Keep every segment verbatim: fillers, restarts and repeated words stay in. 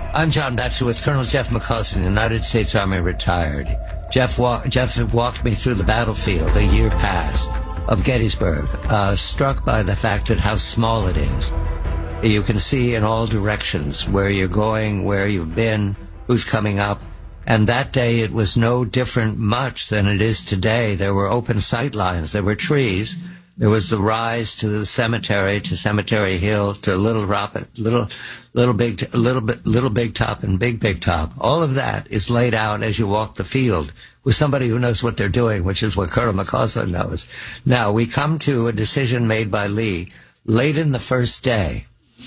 I'm John Batchelor with Colonel Jeff McCausland, United States Army retired. Jeff, wa- Jeff walked me through the battlefield a year past of Gettysburg, uh, struck by the fact that how small it is. You can see in all directions where you're going, where you've been, who's coming up. And that day it was no different much than it is today. There were open sight lines. There were trees. There was the rise to the cemetery, to Cemetery Hill, to Little Rocket, Little, Little Big, Little Bit, Little Big Top, and Big Big Top. All of that is laid out as you walk the field with somebody who knows what they're doing, which is what Colonel McCausland knows. Now we come to a decision made by Lee late in the first day.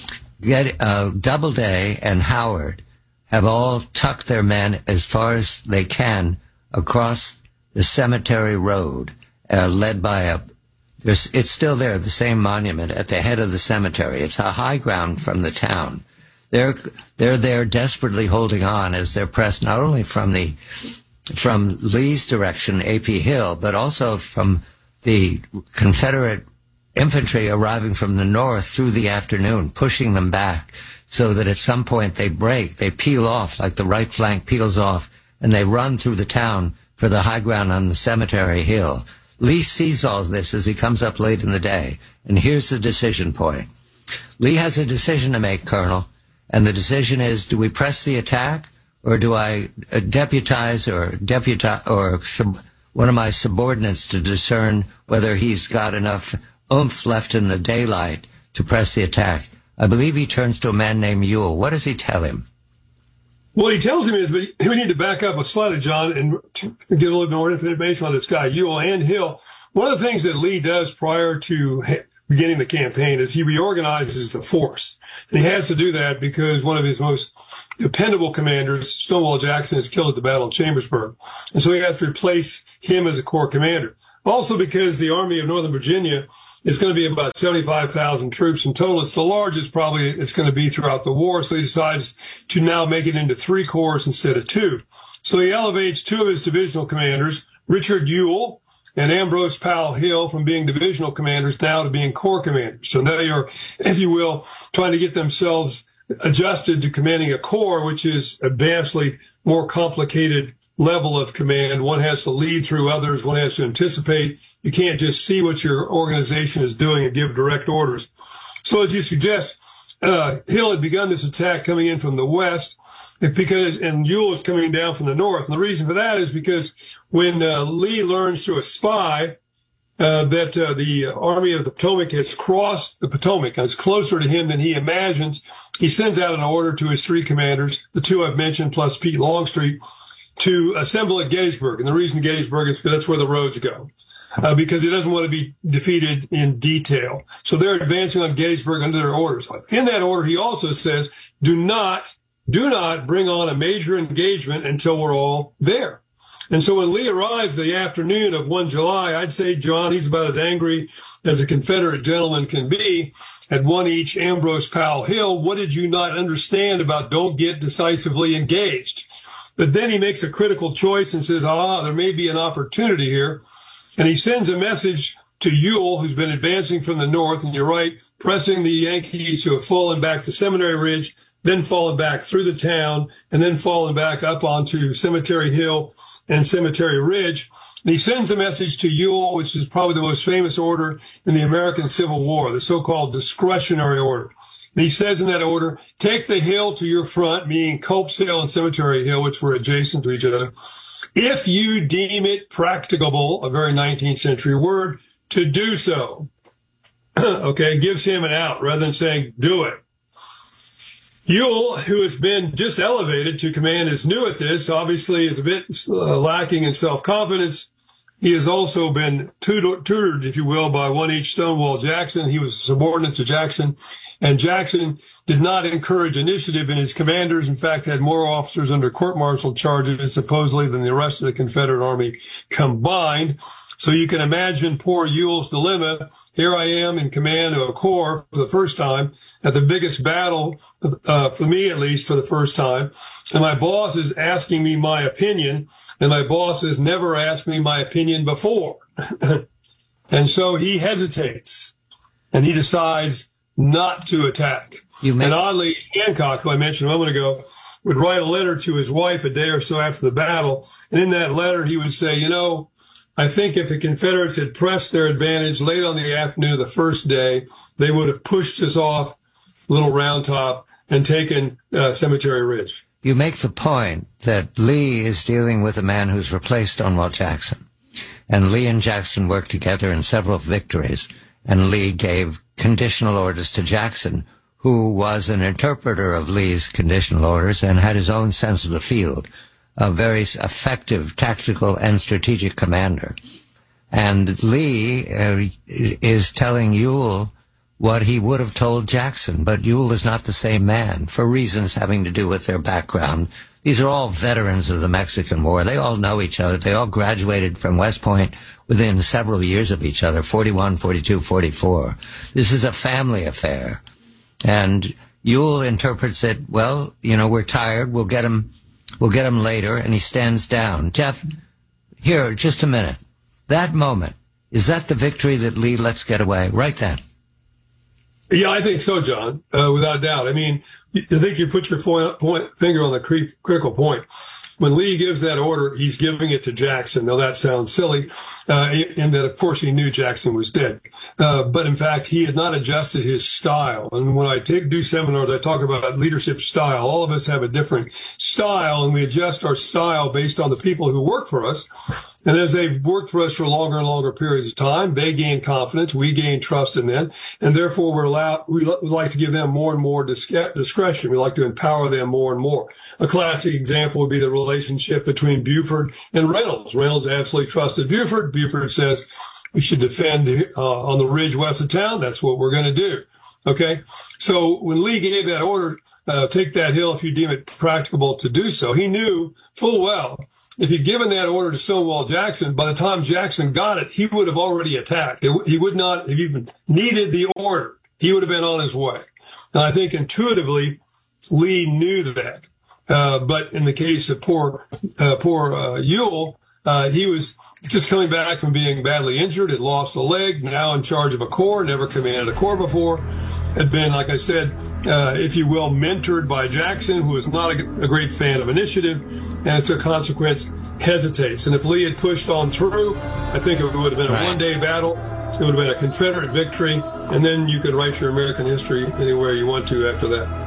Get, uh, Doubleday and Howard have all tucked their men as far as they can across the cemetery road, uh, led by a There's, it's still there, the same monument at the head of the cemetery. It's a high ground from the town. They're, they're there desperately holding on as they're pressed not only from the, from Lee's direction, A P Hill, but also from the Confederate infantry arriving from the north through the afternoon, pushing them back so that at some point they break, they peel off like the right flank peels off, and they run through the town for the high ground on the Cemetery Hill. Lee sees all this as he comes up late in the day. And here's the decision point. Lee has a decision to make, Colonel. And the decision is, do we press the attack, or do I uh, deputize or deputize or sub, one of my subordinates to discern whether he's got enough oomph left in the daylight to press the attack? I believe he turns to a man named Ewell. What does he tell him? What he tells him is, but we need to back up a slightly, John, and get a little bit more information on this guy, Ewell and Hill. One of the things that Lee does prior to beginning the campaign is he reorganizes the force. And he has to do that because one of his most dependable commanders, Stonewall Jackson, is killed at the Battle of Chambersburg. And so he has to replace him as a corps commander. Also because the Army of Northern Virginia is going to be about seventy-five thousand troops in total. It's the largest probably it's going to be throughout the war. So he decides to now make it into three corps instead of two. So he elevates two of his divisional commanders, Richard Ewell and Ambrose Powell Hill, from being divisional commanders now to being corps commanders. So they are, if you will, trying to get themselves adjusted to commanding a corps, which is a vastly more complicated level of command. One has to lead through others. One has to anticipate. You can't just see what your organization is doing and give direct orders. So as you suggest, uh, Hill had begun this attack coming in from the west because, and Ewell is coming down from the north. And the reason for that is because when uh, Lee learns through a spy uh, that uh, the Army of the Potomac has crossed the Potomac and is closer to him than he imagines, he sends out an order to his three commanders, the two I've mentioned plus Pete Longstreet, to assemble at Gettysburg. And the reason Gettysburg is because that's where the roads go, uh, because he doesn't want to be defeated in detail. So they're advancing on Gettysburg under their orders. In that order, he also says, do not, do not bring on a major engagement until we're all there. And so when Lee arrives the afternoon of the first of July, I'd say, John, he's about as angry as a Confederate gentleman can be at one each Ambrose Powell Hill. What did you not understand about don't get decisively engaged? But then he makes a critical choice and says, ah, there may be an opportunity here. And he sends a message to Ewell, who's been advancing from the north, and you're right, pressing the Yankees who have fallen back to Seminary Ridge, then fallen back through the town, and then fallen back up onto Cemetery Hill and Cemetery Ridge. And he sends a message to Ewell, which is probably the most famous order in the American Civil War, the so-called discretionary order. And he says in that order, take the hill to your front, meaning Culp's Hill and Cemetery Hill, which were adjacent to each other, if you deem it practicable, a very nineteenth century word, to do so. Okay, gives him an out rather than saying, do it. Ewell, who has been just elevated to command, is new at this, obviously is a bit uh, lacking in self-confidence. He has also been tutored, tutored, if you will, by one each Stonewall Jackson. He was subordinate to Jackson, and Jackson did not encourage initiative in his commanders. In fact, had more officers under court-martial charges, supposedly, than the rest of the Confederate Army combined. So you can imagine poor Ewell's dilemma. Here I am in command of a corps for the first time at the biggest battle, uh, for me at least, for the first time. And my boss is asking me my opinion, and my boss has never asked me my opinion before. And so he hesitates, and he decides not to attack. You may- and oddly, Hancock, who I mentioned a moment ago, would write a letter to his wife a day or so after the battle. And in that letter, he would say, you know, I think if the Confederates had pressed their advantage late on the afternoon of the first day, they would have pushed us off Little Round Top and taken uh, Cemetery Ridge. You make the point that Lee is dealing with a man who's replaced Stonewall Jackson. And Lee and Jackson worked together in several victories. And Lee gave conditional orders to Jackson, who was an interpreter of Lee's conditional orders and had his own sense of the field, a very effective tactical and strategic commander. And Lee uh, is telling Ewell what he would have told Jackson, but Ewell is not the same man for reasons having to do with their background. These are all veterans of the Mexican War. They all know each other. They all graduated from West Point within several years of each other, forty-one, forty-two, forty-four. This is a family affair. And Ewell interprets it, well, you know, we're tired. We'll get him, we'll get him later. And he stands down. Jeff, here, just a minute. That moment, is that the victory that Lee lets get away? Right then. Yeah, I think so, John, uh, without doubt. I mean, I think you put your point, point, finger on the cre- critical point. When Lee gives that order, he's giving it to Jackson. Now, that sounds silly, uh, in that, of course, he knew Jackson was dead. Uh, but, in fact, he had not adjusted his style. And when I take do seminars, I talk about leadership style. All of us have a different style, and we adjust our style based on the people who work for us. And as they've worked for us for longer and longer periods of time, they gain confidence, we gain trust in them, and therefore we're allowed, we like to give them more and more discretion. We like to empower them more and more. A classic example would be the relationship between Buford and Reynolds. Reynolds absolutely trusted Buford. Buford says we should defend uh, on the ridge west of town. That's what we're going to do. Okay? So when Lee gave that order, uh, take that hill if you deem it practicable to do so, he knew full well if he'd given that order to Stonewall Jackson, by the time Jackson got it, he would have already attacked. He would not have even needed the order. He would have been on his way. And I think intuitively, Lee knew that. Uh, but in the case of poor, uh, poor uh, Ewell, uh, he was just coming back from being badly injured, had lost a leg, now in charge of a corps, never commanded a corps before, had been, like I said, uh, if you will, mentored by Jackson, who is not a, a great fan of initiative, and as a consequence, hesitates. And if Lee had pushed on through, I think it would have been a Right. one-day battle. It would have been a Confederate victory, and then you could write your American history anywhere you want to after that.